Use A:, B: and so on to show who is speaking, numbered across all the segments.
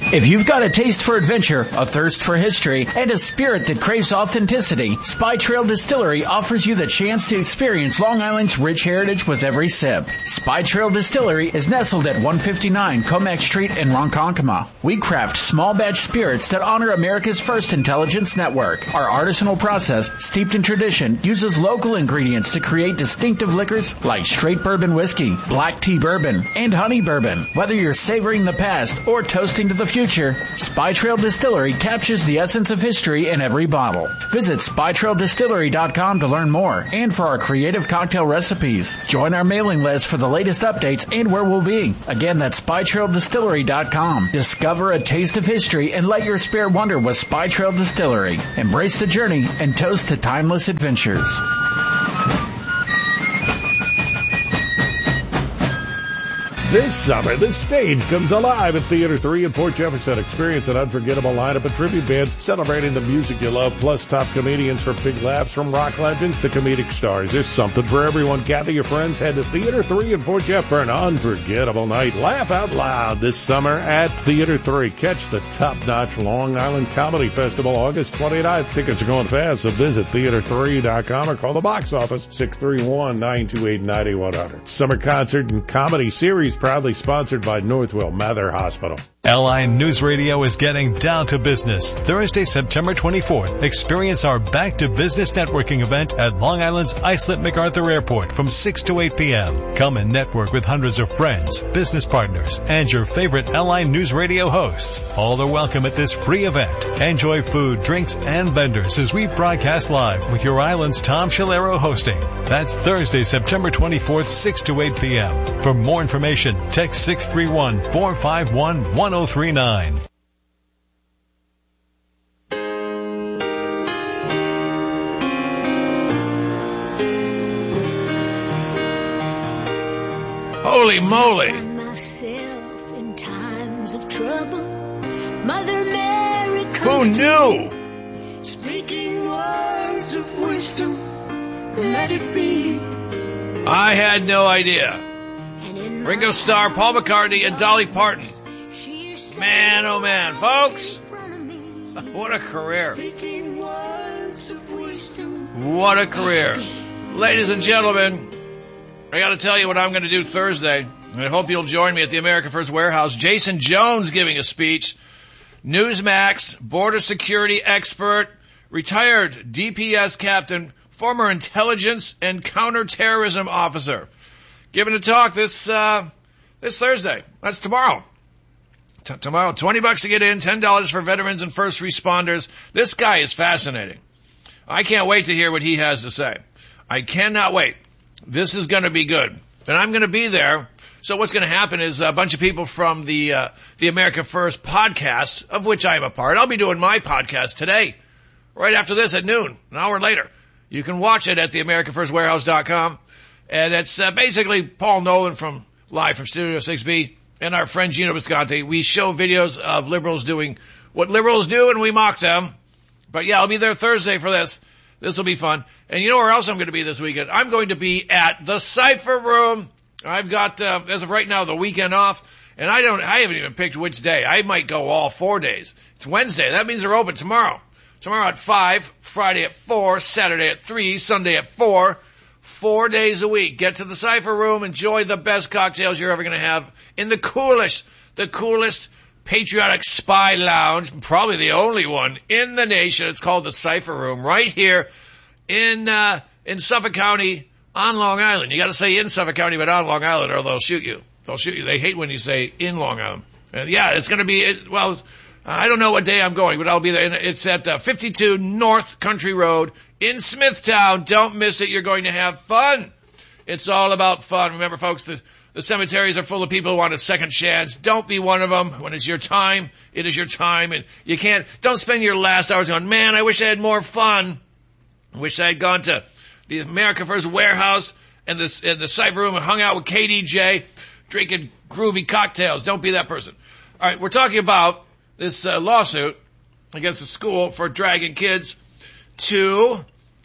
A: If you've got a taste for adventure, a thirst for history, and a spirit that craves authenticity, Spy Trail Distillery offers you the chance to experience Long Island's rich heritage with every sip. Spy Trail Distillery is nestled at 159 Comac Street in Ronkonkoma. We craft small batch spirits that honor America's first intelligence network. Our artisanal process, steeped in tradition, uses local ingredients to create distinctive liquors like straight bourbon whiskey, black tea bourbon, and honey bourbon. Whether you're savoring the past or toasting to the future, Spy Trail Distillery captures the essence of history in every bottle. Visit SpyTrailDistillery.com to learn more and for our creative cocktail recipes. Join our mailing list for the latest updates and where we'll be. Again, that's SpyTrailDistillery.com. Discover a taste of history and let your spirit wander with Spy Trail Distillery. Embrace the journey and toast to timeless adventures.
B: This summer, the stage comes alive at Theater 3 in Port Jefferson. Experience an unforgettable lineup of tribute bands celebrating the music you love, plus top comedians for big laughs from rock legends to comedic stars. There's something for everyone. Gather your friends. Head to Theater 3 in Port Jeff for an unforgettable night. Laugh out loud this summer at Theater 3. Catch the top-notch Long Island Comedy Festival August 29th. Tickets are going fast, so visit theater3.com or call the box office 631-928-9100. Summer concert and comedy series proudly sponsored by Northwell Mather Hospital.
C: LI News Radio is getting down to business. Thursday, September 24th, experience our Back to Business networking event at Long Island's Islip MacArthur Airport from 6 to 8 p.m. Come and network with hundreds of friends, business partners, and your favorite LI News Radio hosts. All are welcome at this free event. Enjoy food, drinks, and vendors as we broadcast live with your island's Tom Shalero hosting. That's Thursday, September 24th, 6 to 8 p.m. For more information, text 631-451-1039.
D: Holy moly!
E: Myself in times of trouble, Mother Mary
D: Who knew?
E: Speaking words of wisdom, let it be.
D: I had no idea. Ringo Starr, Paul McCartney, and Dolly Parton. Man, oh man, folks. What a career. What a career. Ladies and gentlemen, I gotta tell you what I'm gonna do Thursday. And I hope you'll join me at the America First Warehouse. Jason Jones giving a speech. Newsmax, border security expert, retired DPS captain, former intelligence and counterterrorism officer. Giving a talk this Thursday. That's tomorrow. Tomorrow, $20 to get in, $10 for veterans and first responders. This guy is fascinating. I can't wait to hear what he has to say. I cannot wait. This is going to be good. And I'm going to be there. So what's going to happen is a bunch of people from the America First podcast, of which I am a part. I'll be doing my podcast today, right after this at noon, an hour later. You can watch it at theamericafirstwarehouse.com. And it's basically Paul Nolan live from Studio 6B. And our friend Gino Visconti. We show videos of liberals doing what liberals do, and we mock them. But yeah, I'll be there Thursday for this. This will be fun. And you know where else I'm going to be this weekend? I'm going to be at the Cypher Room. I've got, as of right now, the weekend off. And I haven't even picked which day. I might go all 4 days. It's Wednesday. That means they're open tomorrow. Tomorrow at 5, Friday at 4, Saturday at 3, Sunday at 4. 4 days a week. Get to the Cypher Room. Enjoy the best cocktails you're ever going to have in the coolest patriotic spy lounge, probably the only one in the nation. It's called the Cypher Room right here in Suffolk County on Long Island. You got to say in Suffolk County, but on Long Island, or they'll shoot you. They'll shoot you. They hate when you say in Long Island. And yeah, it's going to be, I don't know what day I'm going, but I'll be there. It's at 52 North Country Road in Smithtown. Don't miss it. You're going to have fun. It's all about fun. Remember, folks, the cemeteries are full of people who want a second chance. Don't be one of them. When it's your time, it is your time. And don't spend your last hours going, man, I wish I had more fun. I wish I had gone to the America First Warehouse and the Cypher Room and hung out with KDJ, drinking groovy cocktails. Don't be that person. All right, we're talking about this lawsuit against the school for dragging kids to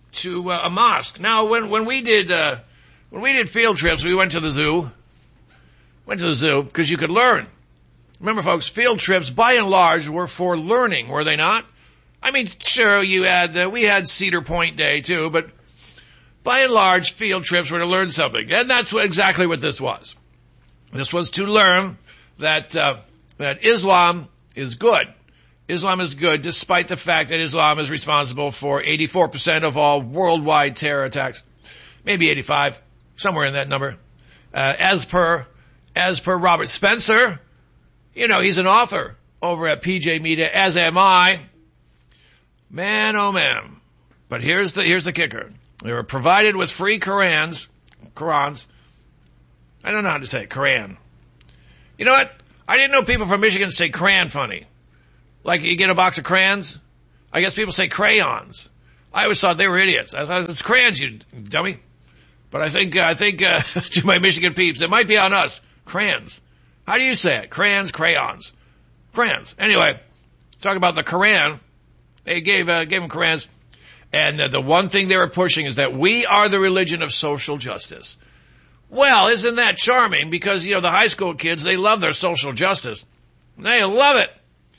D: a mosque. Now, when we did field trips, we went to the zoo because you could learn. Remember, folks, field trips, by and large, were for learning, were they not? I mean, sure, we had Cedar Point Day, too, but by and large, field trips were to learn something. And that's exactly what this was. This was to learn that Islam is good. Islam is good, despite the fact that Islam is responsible for 84% of all worldwide terror attacks. Maybe 85, somewhere in that number. As per Robert Spencer, he's an author over at PJ Media, as am I. Man, oh man. But here's the kicker. They were provided with free Qurans. I don't know how to say it, Quran. You know what? I didn't know people from Michigan say crayon funny. Like you get a box of crayons. I guess people say crayons. I always thought they were idiots. I thought it's crayons, you dummy. But I think to my Michigan peeps, it might be on us. Crayons. How do you say it? Crayons, crayons. Crayons. Anyway, talk about the Quran. They gave them Qurans. And the one thing they were pushing is that we are the religion of social justice. Well, isn't that charming? Because, the high school kids, they love their social justice. They love it.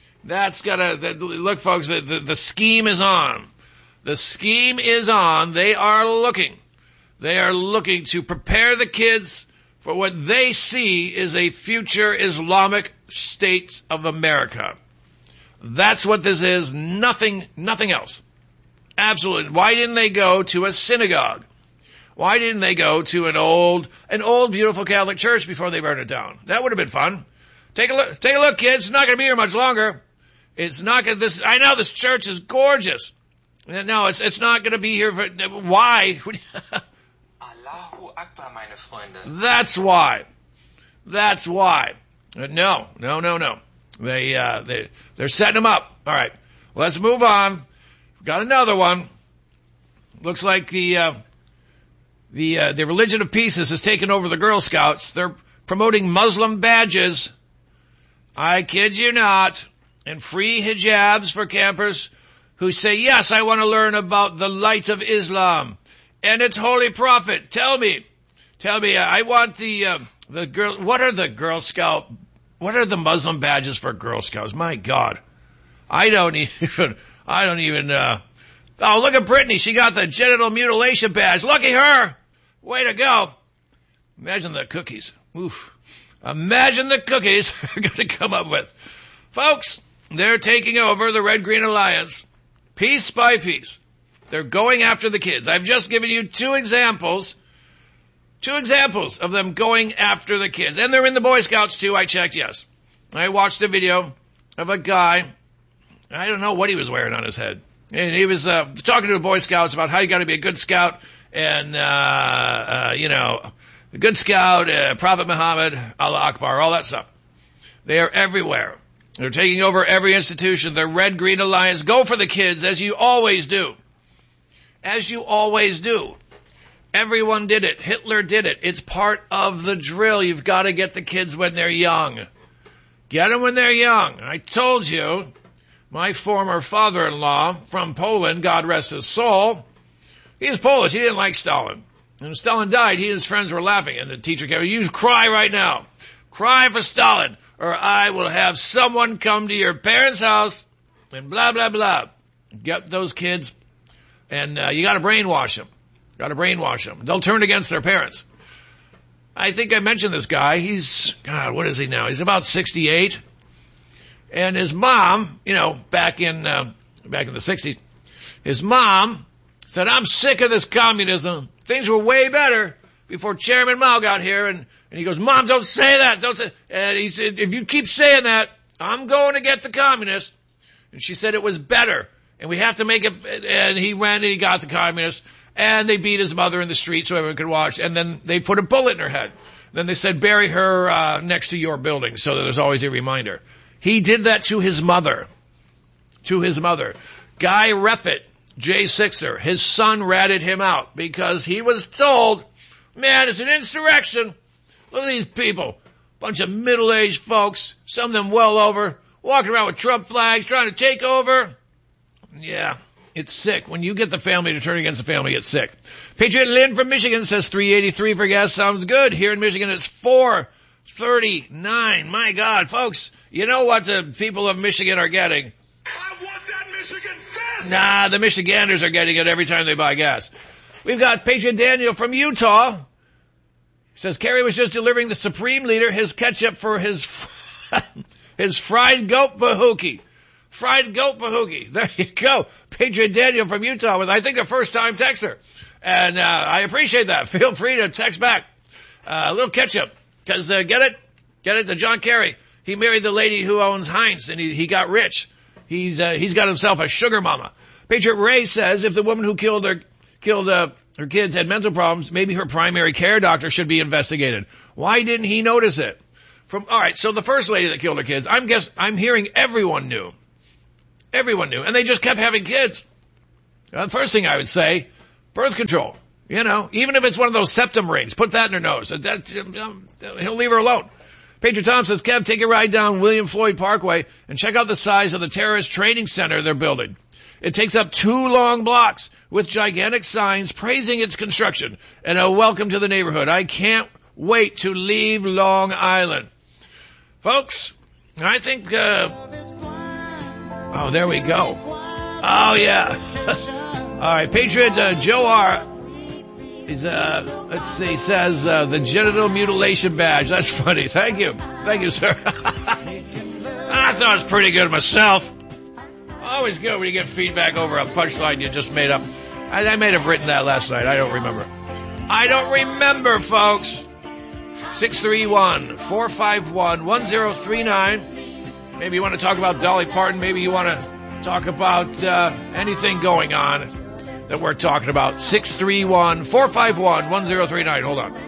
D: Look, folks, the scheme is on. The scheme is on. They are looking to prepare the kids for what they see is a future Islamic State of America. That's what this is. Nothing else. Absolutely. Why didn't they go to a synagogue? Why didn't they go to an old beautiful Catholic church before they burned it down? That would have been fun. Take a look, kids. It's not going to be here much longer. It's not going to, I know this church is gorgeous. No, it's not going to be here for, why?
F: Allahu Akbar, meine Freunde.
D: That's why. No. They're setting them up. All right. Let's move on. Got another one. Looks like the Religion of Pieces has taken over the Girl Scouts. They're promoting Muslim badges. I kid you not. And free hijabs for campers who say, yes, I want to learn about the light of Islam and its holy prophet. Tell me, I want the girl, what are the Muslim badges for Girl Scouts? My God. I don't even, oh, look at Brittany. She got the genital mutilation badge. Lucky her. Way to go. Imagine the cookies. Oof. Imagine the cookies they're going to come up with. Folks, they're taking over the Red Green Alliance piece by piece. They're going after the kids. I've just given you two examples of them going after the kids. And they're in the Boy Scouts too. I checked, yes. I watched a video of a guy. I don't know what he was wearing on his head. And he was talking to the Boy Scouts about how you got to be a good scout and a good scout, Prophet Muhammad, Allah Akbar, all that stuff. They are everywhere. They're taking over every institution. The Red Green Alliance. Go for the kids, as you always do. As you always do. Everyone did it. Hitler did it. It's part of the drill. You've got to get the kids when they're young. Get them when they're young. I told you, my former father-in-law from Poland, God rest his soul, he was Polish. He didn't like Stalin. And when Stalin died, he and his friends were laughing. And the teacher came, you cry right now. Cry for Stalin, or I will have someone come to your parents' house and blah, blah, blah. Get those kids, and you got to brainwash them. They'll turn against their parents. I think I mentioned this guy. He's, God, what is he now? He's about 68. And his mom, back in the 60s, his mom said, I'm sick of this communism. Things were way better before Chairman Mao got here. And he goes, Mom, don't say that. Don't say. And he said, if you keep saying that, I'm going to get the communists. And she said it was better. And we have to make it. And he went and he got the communists. And they beat his mother in the street so everyone could watch. And then they put a bullet in her head. Then they said, bury her next to your building so that there's always a reminder. He did that to his mother. Guy Reffitt, J6er, his son ratted him out because he was told, man, it's an insurrection. Look at these people. Bunch of middle-aged folks, some of them well over, walking around with Trump flags, trying to take over. Yeah, it's sick. When you get the family to turn against the family, it's sick. Patriot Lynn from Michigan says $3.83 for gas sounds good. Here in Michigan, it's $4 39. My God, folks, you know what the people of Michigan are getting?
G: I want that Michigan fist!
D: Nah, the Michiganders are getting it every time they buy gas. We've got Patriot Daniel from Utah. He says, Kerry was just delivering the Supreme Leader his ketchup for his fried goat bahookie. Fried goat bahookie. There you go. Patriot Daniel from Utah was, I think, a first-time texter. And I appreciate that. Feel free to text back. A little ketchup. Because, get it? The John Kerry. He married the lady who owns Heinz, and he got rich. He's got himself a sugar mama. Patriot Ray says if the woman who killed her kids had mental problems, maybe her primary care doctor should be investigated. Why didn't he notice it? Alright, so the first lady that killed her kids, I'm hearing everyone knew. Everyone knew. And they just kept having kids. The first thing I would say, birth control. You know, even if it's one of those septum rings, put that in her nose. He'll leave her alone. Patriot Tom says, Kev, take a ride down William Floyd Parkway and check out the size of the terrorist training center they're building. It takes up 2 long blocks with gigantic signs praising its construction and a welcome to the neighborhood. I can't wait to leave Long Island. Folks, I think, oh, there we go. Oh, yeah. All right, Patriot Joe R. He's, let's see, says, the genital mutilation badge. That's funny. Thank you. Thank you, sir. I thought it was pretty good myself. Always good when you get feedback over a punchline you just made up. I may have written that last night. I don't remember. Folks. 631-451-1039. Maybe you want to talk about Dolly Parton. Maybe you want to talk about anything going on that we're talking about. 631-451-1039. Hold on.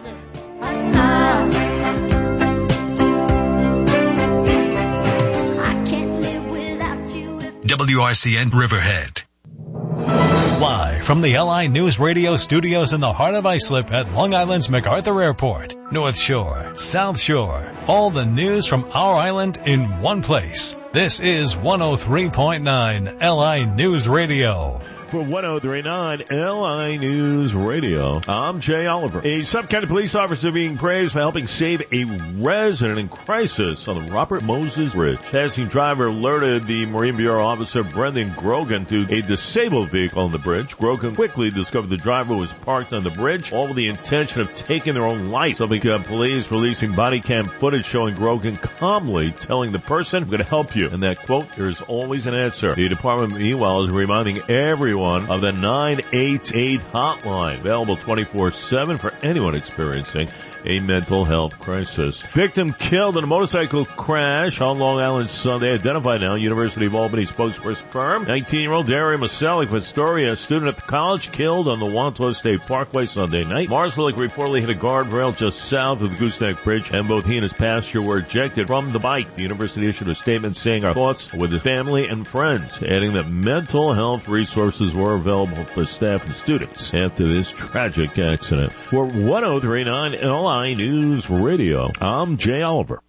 C: WRCN Riverhead. Live from the LI News Radio studios in the heart of Islip at Long Island's MacArthur Airport. North Shore, South Shore, all the news from our island in one place. This is 103.9 LI News Radio.
B: For 103.9 LI News Radio, I'm Jay Oliver. A Suffolk County police officer being praised for helping save a resident in crisis on the Robert Moses Bridge. Passing driver alerted the Marine Bureau officer Brendan Grogan to a disabled vehicle on the bridge. Grogan quickly discovered the driver was parked on the bridge, all with the intention of taking their own life. Suffolk police releasing body cam footage showing Grogan calmly telling the person, I'm going to help you. And that quote, there's always an answer. The department, meanwhile, is reminding everyone of the 988 hotline, available 24/7 for anyone experiencing a mental health crisis. Victim killed in a motorcycle crash on Long Island Sunday. Identified now, University of Albany spokesperson firm. 19-year-old Daria Maselli of Astoria, a student at the college, killed on the Wanto State Parkway Sunday night. Marsville reportedly hit a guardrail just south of the Gooseneck Bridge, and both he and his passenger were ejected from the bike. The university issued a statement saying our thoughts with the family and friends, adding that mental health resources were available for staff and students after this tragic accident. For 103.9 LI News Radio, I'm Jay Oliver.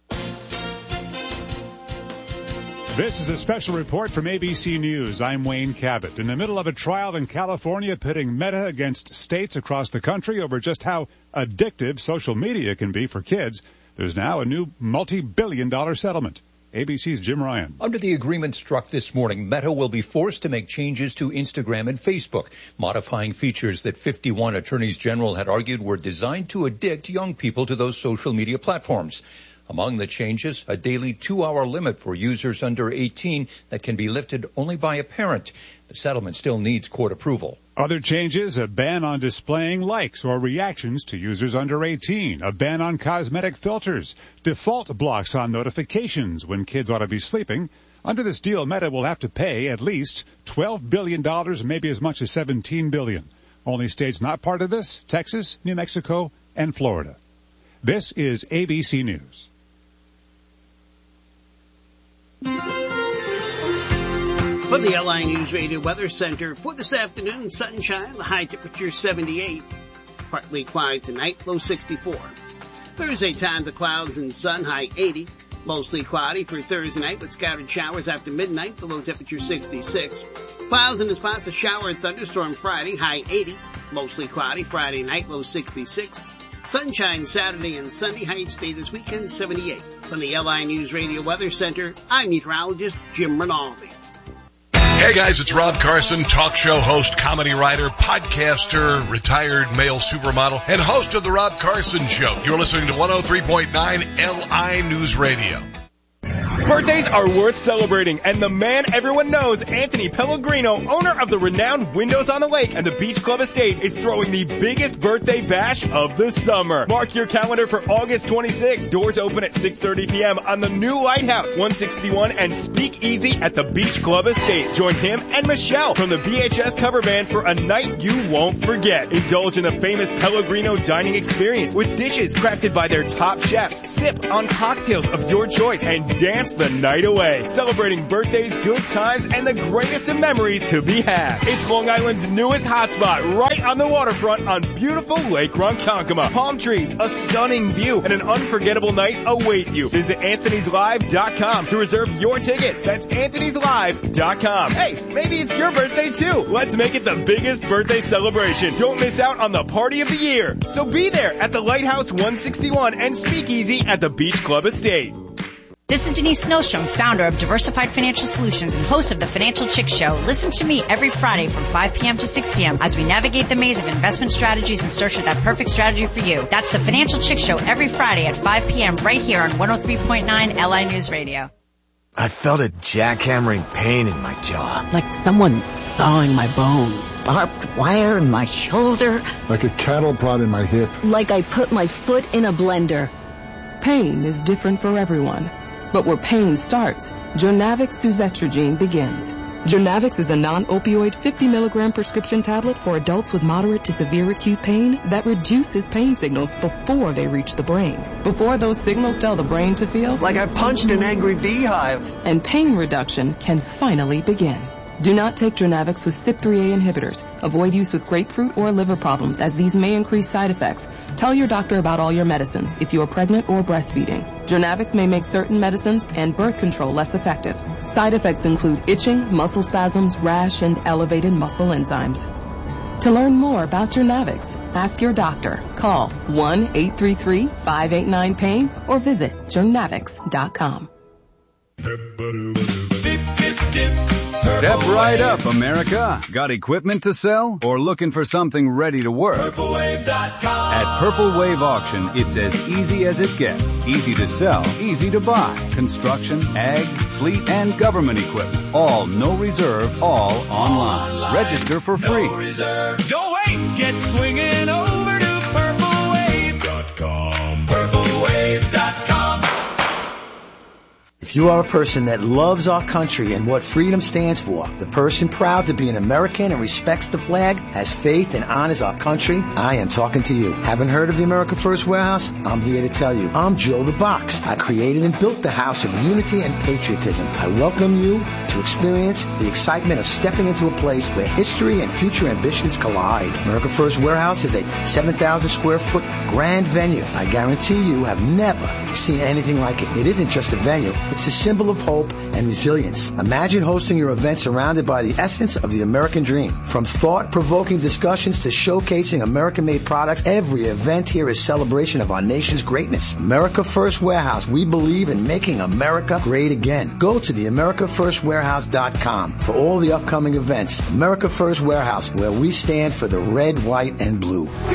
H: This is a special report from ABC News. I'm Wayne Cabot. In the middle of a trial in California pitting Meta against states across the country over just how addictive social media can be for kids, there's now a new multi-billion-dollar settlement. ABC's Jim Ryan.
I: Under the agreement struck this morning, Meta will be forced to make changes to Instagram and Facebook, modifying features that 51 attorneys general had argued were designed to addict young people to those social media platforms. Among the changes, a daily 2-hour limit for users under 18 that can be lifted only by a parent. The settlement still needs court approval.
H: Other changes, a ban on displaying likes or reactions to users under 18, a ban on cosmetic filters, default blocks on notifications when kids ought to be sleeping. Under this deal, Meta will have to pay at least $12 billion, maybe as much as $17 billion. Only states not part of this, Texas, New Mexico, and Florida. This is ABC News.
J: For the LI News Radio Weather Center, for this afternoon, sunshine, the high temperature 78. Partly cloudy tonight, low 64. Thursday, time to clouds and sun, high 80. Mostly cloudy for Thursday night with scattered showers after midnight, the low temperature 66. Clouds and spots of shower and thunderstorm Friday, high 80. Mostly cloudy Friday night, low 66. Sunshine Saturday and Sunday, Heights Day this weekend, 78. From the LI News Radio Weather Center, I'm meteorologist Jim Rinaldi.
K: Hey guys, it's Rob Carson, talk show host, comedy writer, podcaster, retired male supermodel, and host of The Rob Carson Show. You're listening to 103.9 LI News Radio.
L: Birthdays are worth celebrating, and the man everyone knows, Anthony Pellegrino, owner of the renowned Windows on the Lake and the Beach Club Estate, is throwing the biggest birthday bash of the summer. Mark your calendar for August 26th. Doors open at 6:30 p.m. on the new Lighthouse, 161 and Speakeasy at the Beach Club Estate. Join him and Michelle from the BHS cover band for a night you won't forget. Indulge in the famous Pellegrino dining experience with dishes crafted by their top chefs. Sip on cocktails of your choice and dance the night away. Celebrating birthdays, good times, and the greatest of memories to be had. It's Long Island's newest hotspot, right on the waterfront on beautiful Lake Ronkonkoma. Palm trees, a stunning view, and an unforgettable night await you. Visit Anthony'sLive.com to reserve your tickets. That's Anthony'sLive.com. Hey, maybe it's your birthday too. Let's make it the biggest birthday celebration. Don't miss out on the party of the year. So be there at the Lighthouse 161 and Speakeasy at the Beach Club Estate.
M: This is Denise Snowstrom, founder of Diversified Financial Solutions and host of the Financial Chick Show. Listen to me every Friday from 5 p.m. to 6 p.m. as we navigate the maze of investment strategies in search of that perfect strategy for you. That's the Financial Chick Show every Friday at 5 p.m. right here on 103.9 LI News Radio.
N: I felt a jackhammering pain in my jaw.
O: Like someone sawing my bones.
P: Barbed wire in my shoulder.
Q: Like a cattle prod in my hip.
P: Like I put my foot in a blender.
R: Pain is different for everyone. But where pain starts, Jurnavix suzetrigine begins. Jurnavix is a non-opioid 50 milligram prescription tablet for adults with moderate to severe acute pain that reduces pain signals before they reach the brain. Before those signals tell the brain to feel
N: like I punched an angry beehive.
R: And pain reduction can finally begin. Do not take Jurnavix with CYP3A inhibitors. Avoid use with grapefruit or liver problems as these may increase side effects. Tell your doctor about all your medicines if you are pregnant or breastfeeding. Jurnavix may make certain medicines and birth control less effective. Side effects include itching, muscle spasms, rash, and elevated muscle enzymes. To learn more about Jurnavix, ask your doctor. Call 1-833-589-PAIN or visit Jurnavix.com.
S: Step right up, America. Got equipment to sell or looking for something ready to work? PurpleWave.com. At Purple Wave Auction, it's as easy as it gets. Easy to sell, easy to buy. Construction, ag, fleet, and government equipment. All no reserve, all online. Register for free.
E: No reserve. Don't wait. Get swinging over to PurpleWave.com. PurpleWave.com.
T: If you are a person that loves our country and what freedom stands for, the person proud to be an American and respects the flag, has faith and honors our country, I am talking to you. Haven't heard of the America First Warehouse? I'm here to tell you. I'm Joe the Box. I created and built the house of unity and patriotism. I welcome you to experience the excitement of stepping into a place where history and future ambitions collide. America First Warehouse is a 7,000 square foot grand venue. I guarantee you have never seen anything like it. It isn't just a venue. It's a symbol of hope and resilience. Imagine hosting your event surrounded by the essence of the American dream. From thought-provoking discussions to showcasing American-made products, every event here is celebration of our nation's greatness. America First Warehouse. We believe in making America great again. Go to the AmericaFirstWarehouse.com for all the upcoming events. America First Warehouse, where we stand for the red, white, and blue.